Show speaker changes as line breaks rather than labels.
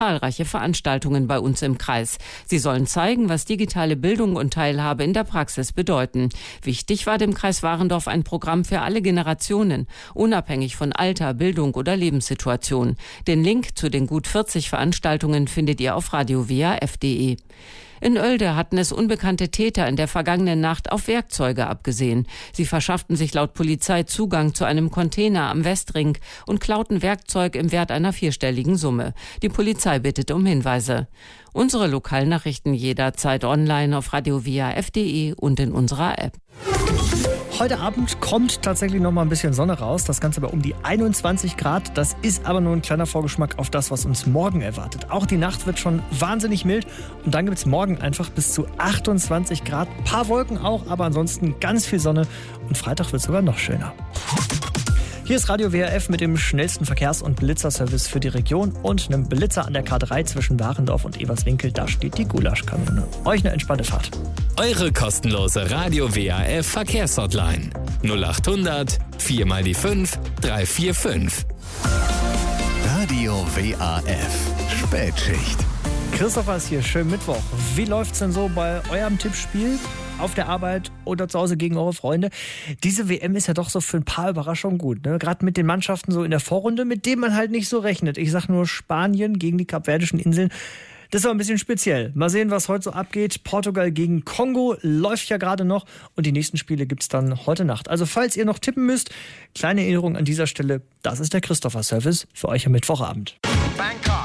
zahlreiche Veranstaltungen bei uns im Kreis. Sie sollen zeigen, was digitale Bildung und Teilhabe in der Praxis bedeuten. Wichtig war dem Kreis Warendorf ein Programm für alle Generationen, unabhängig von Alter, Bildung oder Lebenssituation. Den Link zu den gut 40 Veranstaltungen findet ihr auf radiowaf.de. In Oelde hatten es unbekannte Täter in der vergangenen Nacht auf Werkzeuge abgesehen. Sie verschafften sich laut Polizei Zugang zu einem Container am Westring und klauten Werkzeug im Wert einer 4-stelligen Summe. Die Polizei bittet um Hinweise. Unsere Lokalnachrichten jederzeit online auf radiowaf.de und in unserer App.
Heute Abend kommt tatsächlich noch mal ein bisschen Sonne raus. Das Ganze bei um die 21 Grad. Das ist aber nur ein kleiner Vorgeschmack auf das, was uns morgen erwartet. Auch die Nacht wird schon wahnsinnig mild. Und dann gibt es morgen einfach bis zu 28 Grad. Ein paar Wolken auch, aber ansonsten ganz viel Sonne. Und Freitag wird es sogar noch schöner. Hier ist Radio WRF mit dem schnellsten Verkehrs- und Blitzerservice für die Region und einem Blitzer an der K3 zwischen Warendorf und Eberswinkel. Da steht die Gulaschkanone. Euch eine entspannte Fahrt.
Eure kostenlose Radio WRF Verkehrshotline 0800 4 mal die 5 345.
Radio WRF Spätschicht.
Christopher ist hier, schönen Mittwoch. Wie läuft's denn so bei eurem Tippspiel? Auf der Arbeit oder zu Hause gegen eure Freunde? Diese WM ist ja doch so für ein paar Überraschungen gut, ne? Gerade mit den Mannschaften so in der Vorrunde, mit denen man halt nicht so rechnet. Ich sag nur Spanien gegen die Kapverdischen Inseln. Das war ein bisschen speziell. Mal sehen, was heute so abgeht. Portugal gegen Kongo läuft ja gerade noch und die nächsten Spiele gibt's dann heute Nacht. Also falls ihr noch tippen müsst, kleine Erinnerung an dieser Stelle, das ist der Christopher-Service für euch am Mittwochabend.